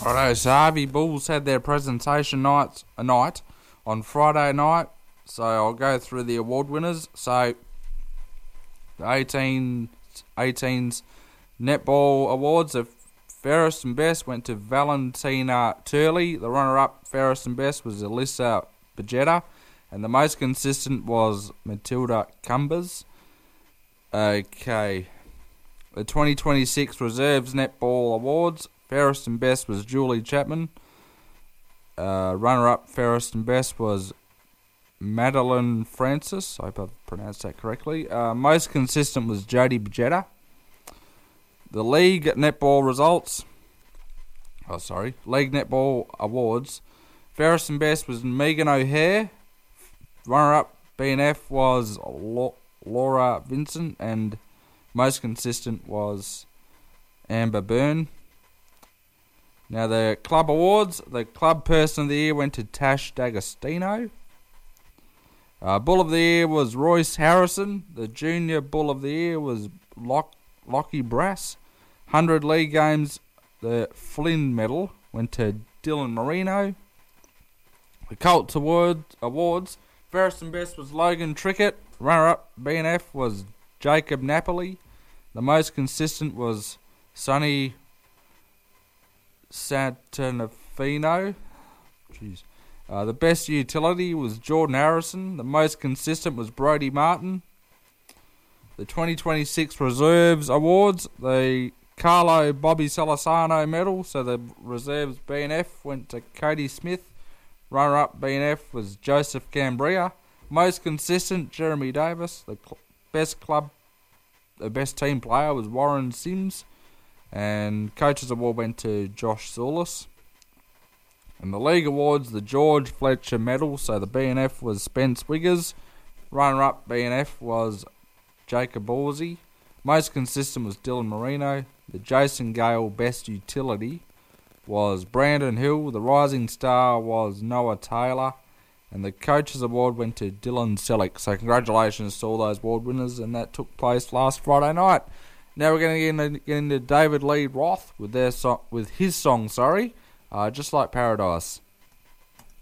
Righto, so Harvey Bulls had their presentation night on Friday night. So I'll go through the award winners. So the 18's netball awards, the fairest and best went to Valentina Turley. The runner-up fairest and best was Alyssa Bajetta. And the most consistent was Matilda Cumbers. Okay. The 2026 Reserves Netball Awards, fairest and best was Julie Chapman. Runner-up fairest and best was Madeline Francis. I hope I've pronounced that correctly. Most consistent was Jodie Bajetta. The League Netball results. League Netball Awards. Fairest and best was Megan O'Hare. Runner-up BNF was Laura Vincent, and most consistent was Amber Byrne. Now the club awards. The club person of the year went to Tash D'Agostino. Bull of the year was Royce Harrison. The junior bull of the year was Lockie Brass. 100 league games, the Flynn medal went to Dylan Marino. The Colts awards. Fairest and best was Logan Trickett. Runner-up BNF was Jacob Napoli. The most consistent was Sonny Santanafino. The best utility was Jordan Harrison. The most consistent was Brody Martin. The 2026 Reserves Awards, the Carlo Bobby Solisano medal, so the Reserves BNF went to Cody Smith. Runner-up BNF was Joseph Cambria. Most consistent, Jeremy Davis. The best team player was Warren Sims. And Coaches Award went to Josh Zulis. And the League Awards, the George Fletcher medal, so the BNF was Spence Wiggers. Runner-up BNF was Jacob Borsey. Most consistent was Dylan Marino. The Jason Gale Best Utility was Brandon Hill. The Rising Star was Noah Taylor. And the Coaches Award went to Dylan Selleck. So congratulations to all those award winners, and that took place last Friday night. Now we're going to get into David Lee Roth with his song, Just Like Paradise.